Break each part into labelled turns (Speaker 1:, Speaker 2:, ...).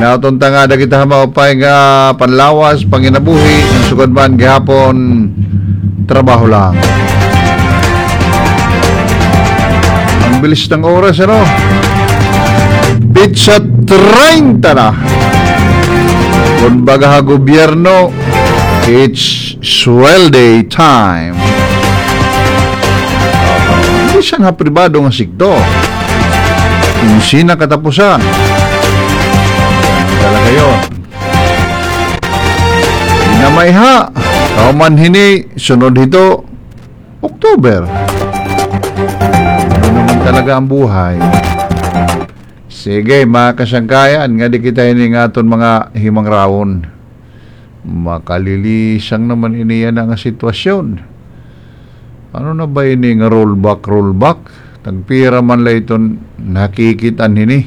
Speaker 1: Naton nga kita maupay nga panlawas, panginabuhi, ang sugod man gihapon trabaho lang. Ang bilis ng oras, ano? Pizza 30 na. Kung baga gobyerno, it's swelday time. Hindi siya nga pribado nga sikto. Kung sina katapusan. Talaga yun. Inamayha. Kauman hini, sunod hito, October. Ano naman talaga ang buhay. Sige, mga kasangkayan, nga di kita hini nga aton mga himang raon. Makalilisang naman iniyan nga sitwasyon. Ano na ba ini nga rollback? Tagpira man la iton nakikitan hini.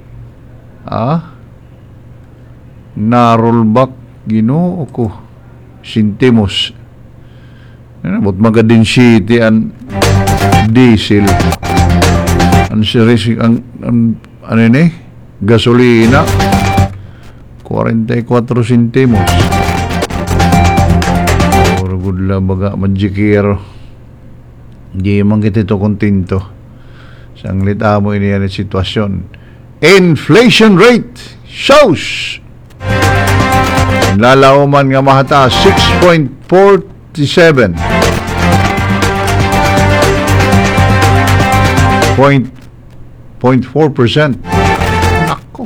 Speaker 1: Na rollback Ginoo ko sintimos. But magadin city an diesel. Ang series ang ano ni gasolina 44 centimos. Or good la baga magikiro. Di man kita to kontento. Sang litamo ini ang sitwasyon. Inflation rate shows lalauman nga mahata 6.47 0.4%. Ako.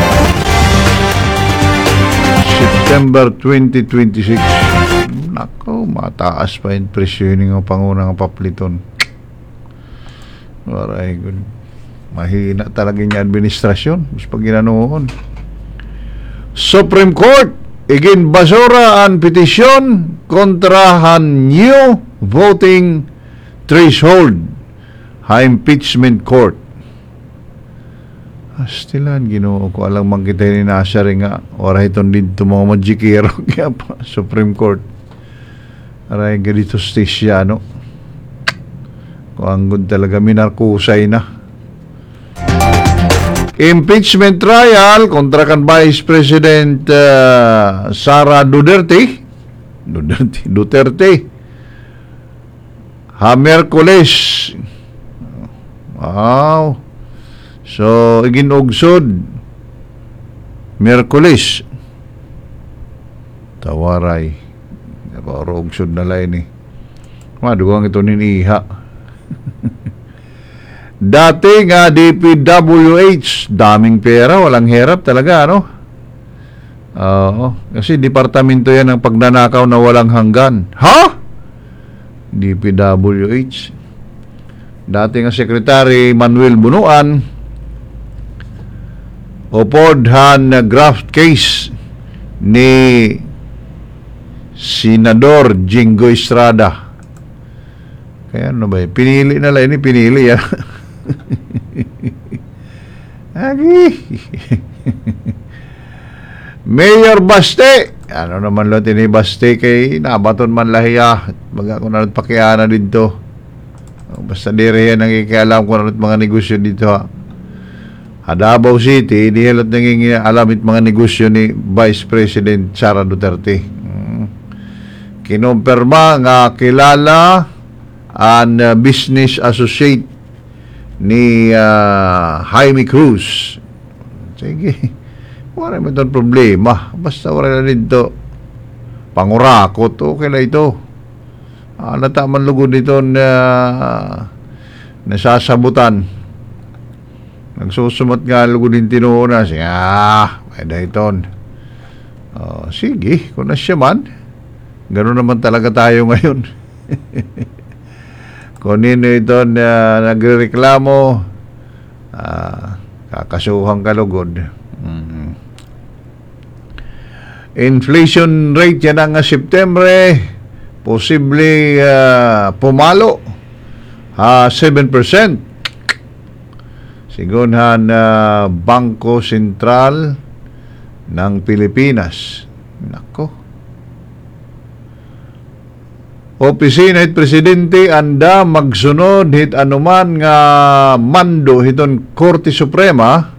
Speaker 1: September 2026. Nako, mataas pa yung presyo ng pangunang papliton. Waray good. Mahina talaga yung administrasyon. Mas pag ginanoon. Supreme Court again basura ang petisyon kontrahan new voting threshold ha impeachment court. Astilan Ginoo ko alang man kita ni nasa rin nga oray iton dito mga magikiro kaya pa Supreme Court aray nga dito stisyano kung ang good talaga minarkusay na. Impeachment trial kontra kan Vice President Sara Duterte ha Miyerkules. Wow. So iginugsod Miyerkules tawaray naparugsod na lain ni madugang ito niniha. Dati nga DPWH, daming pera, walang hirap talaga, ano? Kasi departamento yan ng pagnanakaw na walang hanggan. Ha? DPWH. Dati nga Secretary Manuel Bunuan, upodhan na graft case ni Senador Jingo Estrada. Kaya ano ba? Pinili na lang, pinili yan. Mayor Baste, ano naman lo tini Baste kay nabaton man lahiya baga ko na pakiana dito. Basta dire yan ang ikialam ko na mga negosyo dito ha. Davao City di halot nanging alamit mga negosyo ni Vice President Sara Duterte. Kinumpirma nga kilala an business associate ni Jaime Cruz. Sige, wala mo itong problema. Basta wala na dito pangurakot, okay na ito. Nataman lugod dito na nasasabutan. Nagsusumat nga lugod din tinuuna. Pwede ito. Sige, kung nasya man, gano'n naman talaga tayo ngayon. Kung nino ito na nagreklamo, kakasuhang kalugod. Inflation rate yan nga September, posible pumalo 7%. Sigunhan Bangko Sentral ng Pilipinas. Nako. Opisina hit Presidente anda magsunod hit anuman nga mando hiton Korte Suprema